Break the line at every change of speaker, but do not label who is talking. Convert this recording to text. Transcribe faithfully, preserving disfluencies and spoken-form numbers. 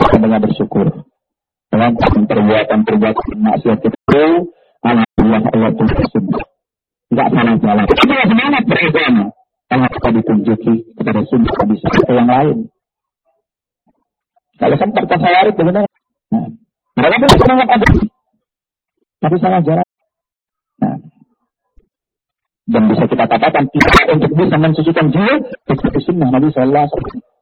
dengan bersyukur. Dengan perbuatan-perbuatan maksiat itu, alhamdulillah Allah tersebut. Tidak salah jalan. Kita semangat beragama. Kalau kita ditunjuki kepada sunnah bisa ke yang lain. Kalau sempat tasawuf bagaimana? Nah, mereka pun semangat ada, tapi salah jalan. Nah, dan bisa kita katakan kita untuk bisa mensucikan jiwa, itu sunnah Nabi Sallallahu Alaihi Wasallam.